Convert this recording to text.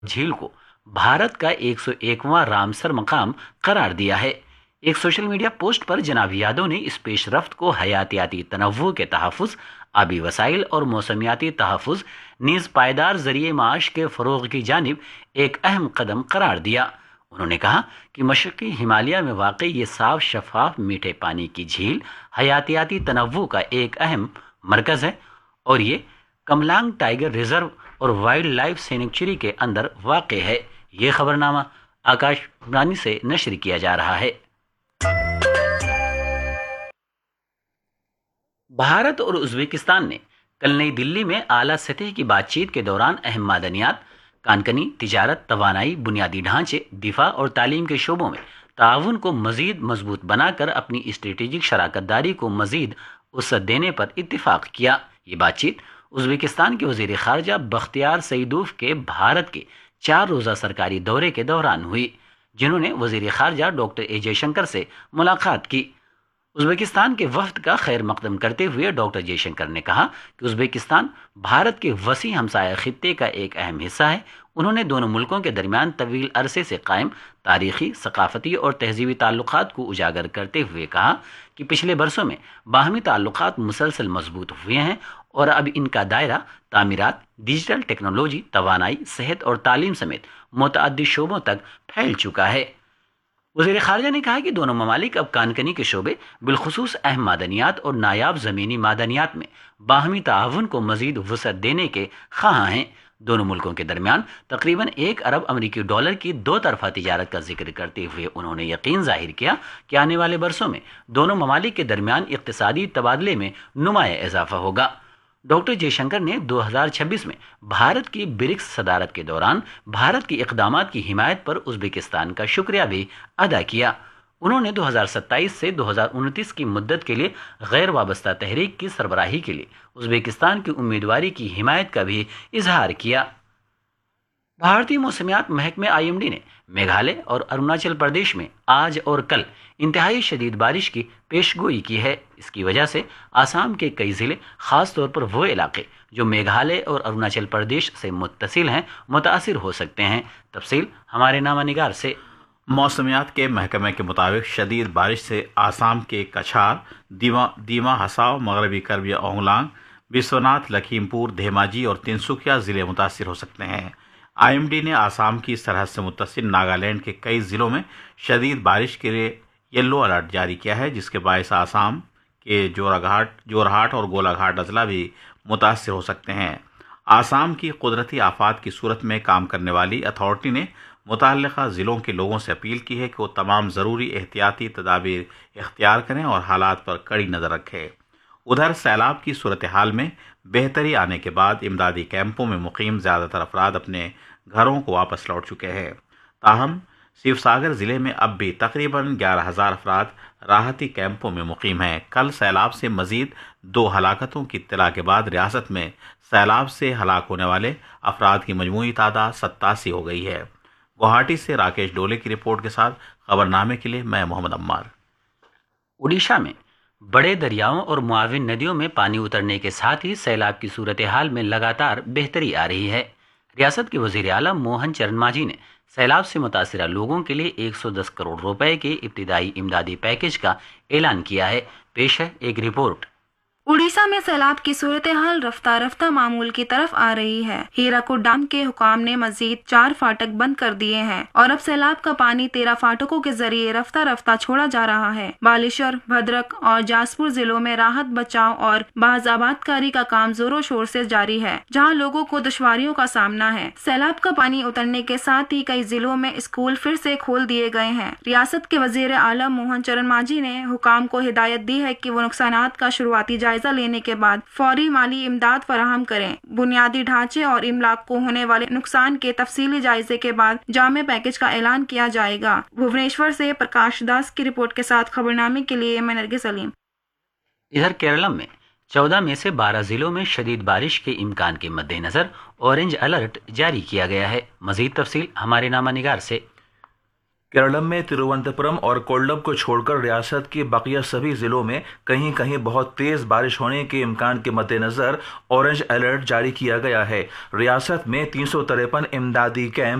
झील को भारत का 101वां रामसर मकाम करार दिया है। एक सोशल मीडिया पोस्ट पर जनाब यादव ने इस पेशरफ्त को हयातियाती तनव्वु के तहफ़्फ़ुज़, आबी वसाइल और मौसमियाती तहफ़्फ़ुज़ नीज़ पायदार ज़रिए माश के फ़रोग़ की जानिब एक अहम कदम करार दिया। उन्होंने कहा कि मशरक़ी हिमालय में वाक़ ये साफ शफाफ मीठे पानी की झील हयातियाती तनव्वु का एक अहम मरकज़ है और ये कमलांग टाइगर रिजर्व और वाइल्ड लाइफ सेंचुरी के अंदर वाक़ है। ये खबरनामा आकाशवाणी से नशर किया जा रहा है। भारत और उज़्बेकिस्तान ने कल नई दिल्ली में आला सतह की बातचीत के दौरान अहम मादनियात, कानकनी, तिजारत, तवानाई, बुनियादी ढांचे, दिफा और तालीम के शोबों में ताउन को मजीद मजबूत बनाकर अपनी स्ट्रेटेजिक शराकत को मजीद वसअत देने पर इत्तिफाक किया। ये बातचीत उज़्बेकिस्तान के वज़ीर ख़ारजा बख्तियार सईदोव के भारत के 4 रोज़ा सरकारी दौरे के दौरान हुई, जिन्होंने वज़ीर ख़ारजा डॉक्टर ए जयशंकर से मुलाकात की। उज़्बेकिस्तान के वफ़द का खैर मकदम करते हुए डॉक्टर जयशंकर ने कहा कि उज़्बेकिस्तान भारत के वसी हमसाया खित्ते का एक अहम हिस्सा है। उन्होंने दोनों मुल्कों के दरमियान तवील अरसे से कायम तारीख़ी, सकाफ़ती और तहज़ीबी ताल्लुक़ात को उजागर करते हुए कहा कि पिछले बरसों में बाहमी ताल्लुक़ात मुसलसल मजबूत हुए हैं और अब इनका दायरा तामीरात, डिजिटल टेक्नोलॉजी, तवानाई, सेहत और तालीम समेत मुतअद्दिद शोबों तक फैल चुका है। वज़ीर ख़ारजा ने कहा कि दोनों ममालिक अब कानकनी के शोबे, बिलखुसूस अहम मादनियात और नायाब ज़मीनी मादनियात में बाहमी ताउन को मज़ीद वसअत देने के ख़्वाह हैं। दोनों मुल्कों के दरमियान तकरीबन $1 अरब अमरीकी डॉलर की 2 तरफ़ा तिजारत का जिक्र करते हुए उन्होंने यकीन ज़ाहिर किया कि आने वाले बरसों में दोनों ममालिक के दरमियान इक़्तिसादी तबादले में नुमाया इजाफ़ा होगा। डॉक्टर जयशंकर ने 2026 में भारत की ब्रिक्स सदारत के दौरान भारत की इक़दामात की हिमायत पर उज़्बेकिस्तान का शुक्रिया भी अदा किया। उन्होंने 2027 से 2029 की मुद्दत के लिए गैर वाबस्ता तहरीक की सरबराही के लिए उज़्बेकिस्तान की उम्मीदवारी की हिमायत का भी इजहार किया। भारतीय मौसमियात महकमे IMD ने मेघालय और अरुणाचल प्रदेश में आज और कल इंतहाई शदीद बारिश की पेशगोई की है। इसकी वजह से आसाम के कई ज़िले, ख़ास तौर पर वो इलाके जो मेघालय और अरुणाचल प्रदेश से मुत्तसिल हैं, मुतासिर हो सकते हैं। तफसील हमारे नामानिगार से। मौसमियात के महकमे के मुताबिक शदीद बारिश से आसाम के कछार, दीमा हसाव, मगरबी करबी ओंगलांग, बिश्वनाथ, लखीमपुर, धेमाजी और तिनसुकिया ज़िले मुतासिर हो सकते हैं। IMD ने आसाम की सरहद से मुत्तसिल नागालैंड के कई ज़िलों में शदीद बारिश के लिए येलो अलर्ट जारी किया है, जिसके बायस आसाम के जोरहाट और गोलाघाट अजला भी मुतासिर हो सकते हैं। आसाम की कुदरती आफात की सूरत में काम करने वाली अथॉरिटी ने मुतल्लिक़ा ज़िलों के लोगों से अपील की है कि वो तमाम ज़रूरी एहतियाती तदाबीर इख्तियार करें और हालात पर कड़ी नज़र रखें। उधर सैलाब की सूरत हाल में बेहतरी आने के बाद इमदादी कैंपों में मुकीम ज़्यादातर अफराद अपने घरों को वापस लौट चुके हैं। ताहम शिवसागर ज़िले में अब भी तकरीबन 11,000 अफराद राहती कैंपों में मुकीम हैं। कल सैलाब से मज़ीद 2 हलाकतों की इत्तला के बाद रियासत में सैलाब से हलाक होने वाले अफराद की मजमूई तादाद 87 हो गई है। गुवाहाटी से राकेश डोले की रिपोर्ट के साथ खबरनामे के लिए मैं मोहम्मद अम्मार। उड़ीसा में बड़े दरियाओं और मुआविन नदियों में पानी उतरने के साथ ही सैलाब की सूरत हाल में लगातार बेहतरी आ रही है। रियासत के वज़ीर आला मोहन चरण मांझी ने सैलाब से मुतासिरा लोगों के लिए 110 करोड़ रुपए के इब्तिदाई इमदादी पैकेज का ऐलान किया है। पेश है एक रिपोर्ट। उड़ीसा में सैलाब की सूरत हाल रफ्ता रफ्ता मामूल की तरफ आ रही है। हीराकुड डैम के हुकाम ने मजीद 4 फाटक बंद कर दिए हैं और अब सैलाब का पानी 13 फाटकों के जरिए रफ्ता रफ्ता छोड़ा जा रहा है। बालेश्वर, भद्रक और जाजपुर जिलों में राहत, बचाव और बाज़ाबातकारी का काम जोरों शोर से जारी है, जहां लोगों को दुश्वारियों का सामना है। सैलाब का पानी उतरने के साथ ही कई जिलों में स्कूल फिर से खोल दिए गए हैं। रियासत के वज़ीर आला मोहन चरण मांझी ने हुकाम को हिदायत दी है कि वो नुकसानात का शुरुआती जायजा लेने के बाद फौरी माली इमदाद फराहम करें। बुनियादी ढांचे और इमलाक को होने वाले नुकसान के तफसीली जायजे के बाद जामे पैकेज का ऐलान किया जाएगा। भुवनेश्वर से प्रकाश दास की रिपोर्ट के साथ खबरनामे के लिए मैं नरगिस सलीम। इधर केरलम में 14 में से 12 जिलों में शदीद बारिश के इम्कान के मद्देनजर ऑरेंज अलर्ट जारी किया गया है। मजीद तफसील हमारे नामानिगार से। کیرالم میں ترووننتپورم اور کولم کو چھوڑ کر ریاست کے بقیہ سبھی ضلعوں میں کہیں کہیں بہت تیز بارش ہونے کے امکان کے مد نظر اورنج الرٹ جاری کیا گیا ہے۔ ریاست میں 353 امدادی کیمپ